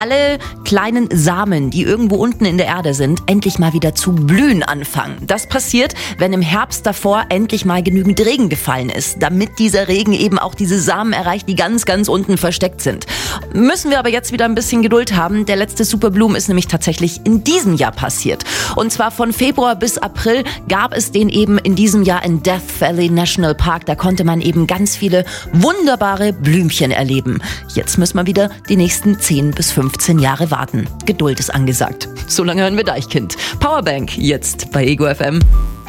alle kleinen Samen, die irgendwo unten in der Erde sind, endlich mal wieder zu blühen anfangen. Das passiert, wenn im Herbst davor endlich mal genügend Regen gefallen ist, damit dieser Regen eben auch diese Samen erreicht, die ganz, ganz unten versteckt sind. Müssen wir aber jetzt wieder ein bisschen Geduld haben. Der letzte Superbloom ist nämlich tatsächlich in diesem Jahr passiert. Und zwar von Februar bis April gab es den eben in diesem Jahr in Death Valley National Park. Da konnte man eben ganz viele wunderbare Blümchen erleben. Jetzt müssen wir wieder die nächsten 10 bis 15 Jahre warten. Geduld ist angesagt. So lange hören wir Deichkind. Powerbank jetzt bei Ego FM.